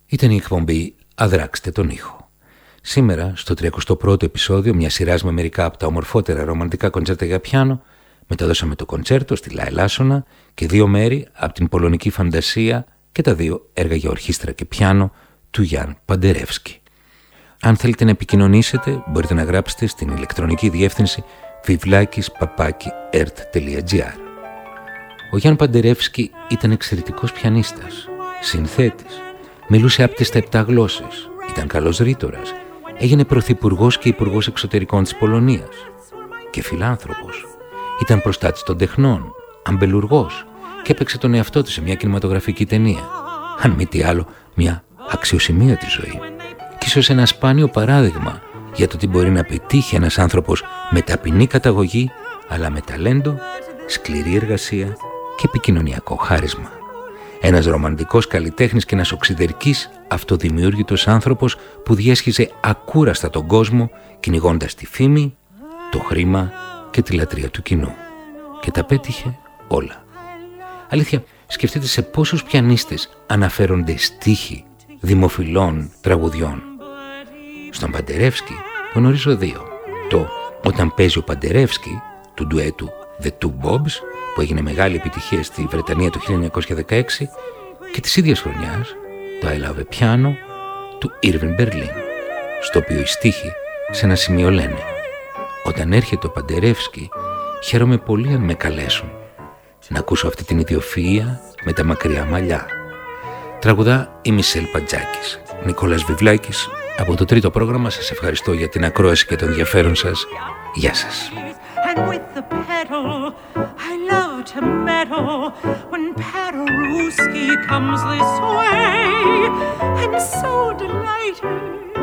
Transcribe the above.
Ήταν η εκπομπή «Αδράξτε τον ήχο». Σήμερα, στο 31ο επεισόδιο μιας σειράς με μερικά από τα ομορφότερα ρομαντικά κοντσέρτα για πιάνο, μεταδώσαμε το κοντσέρτο στη Λα Ελάσσονα και 2 μέρη από την πολωνική φαντασία και τα 2 έργα για ορχήστρα και πιάνο του Γιάν Παντερεύσκη. Αν θέλετε να επικοινωνήσετε, μπορείτε να γράψετε στην ηλεκτρονική διεύθυνση vivlakis@ert.gr. Ο Γιάν Παντερεύσκη ήταν εξαιρετικός πιανίστας, συνθέτης, μιλούσε άπτεστα 7 γλώσσες, ήταν καλός ρήτορας, έγινε πρωθυπουργός και υπουργός εξωτερικών της Πολωνίας και φιλάνθρωπος. Ήταν προστάτης των τεχνών, αμπελουργός και έπαιξε τον εαυτό του σε μια κινηματογραφική ταινία. Αν μη τι άλλο, μια αξιοσημείωτη ζωή. Και ίσως ένα σπάνιο παράδειγμα για το τι μπορεί να πετύχει ένας άνθρωπος με ταπεινή καταγωγή, αλλά με ταλέντο, σκληρή εργασία και επικοινωνιακό χάρισμα. Ένας ρομαντικός καλλιτέχνης και ένας οξυδερκής αυτοδημιούργητος άνθρωπος που διέσχιζε ακούραστα τον κόσμο, κυνηγώντας τη φήμη, το χρήμα και τη λατρεία του κοινού. Και τα πέτυχε όλα. Αλήθεια, σκεφτείτε σε πόσους πιανίστες αναφέρονται στίχοι δημοφιλών τραγουδιών. Στον Παντερεύσκη γνωρίζω 2. Το «Όταν παίζει ο Παντερεύσκη» του ντουέτου The Two Bobs, που έγινε μεγάλη επιτυχία στη Βρετανία το 1916, και της ίδιας χρονιάς το I Love a Piano του Irving Berlin, στο οποίο οι στίχοι σε ένα σημείο λένε: «Όταν έρχεται ο Παντερεύσκη, χαίρομαι πολύ αν με καλέσουν να ακούσω αυτή την ιδιοφυΐα με τα μακριά μαλλιά». Τραγουδά η Μισελ Πατζάκης. Νικόλας Βιβλάκης από το 3ο πρόγραμμα. Σας ευχαριστώ για την ακρόαση και το ενδιαφέρον σας. Γεια σας. And with the pedal, I love to meddle when Paderewski comes this way. I'm so delighted